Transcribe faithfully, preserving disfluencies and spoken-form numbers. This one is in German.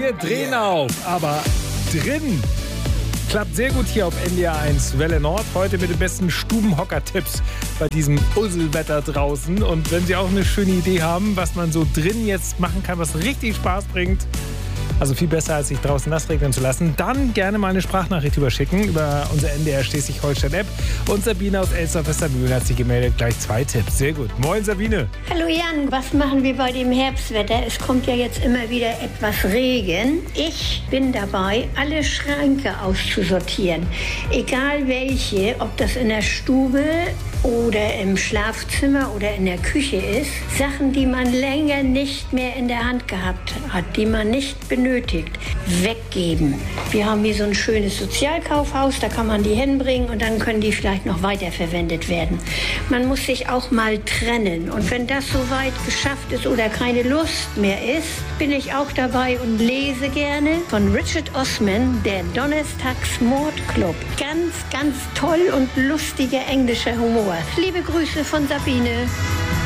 Wir drehen auf, aber drin klappt sehr gut hier auf N D R eins Welle Nord. Heute mit den besten Stubenhocker-Tipps bei diesem Usselwetter draußen. Und wenn Sie auch eine schöne Idee haben, was man so drin jetzt machen kann, was richtig Spaß bringt, also viel besser, als sich draußen nass regnen zu lassen, dann gerne mal eine Sprachnachricht überschicken über unsere N D R Schleswig-Holstein-App. Und Sabine aus Elsdorf-Westermühlen hat sich gemeldet. Gleich zwei Tipps. Sehr gut. Moin, Sabine. Hallo Jan, was machen wir bei dem Herbstwetter? Es kommt ja jetzt immer wieder etwas Regen. Ich bin dabei, alle Schränke auszusortieren. Egal welche, ob das in der Stube oder im Schlafzimmer oder in der Küche ist. Sachen, die man länger nicht mehr in der Hand gehabt hat, die man nicht benötigt, weggeben. Wir haben hier so ein schönes Sozialkaufhaus, da kann man die hinbringen und dann können die vielleicht noch weiterverwendet werden. Man muss sich auch mal trennen und wenn das soweit geschafft ist oder keine Lust mehr ist, bin ich auch dabei und lese gerne von Richard Osman, der Donnerstags-Mordclub. Ganz, ganz toll und lustiger englischer Humor. Liebe Grüße von Sabine.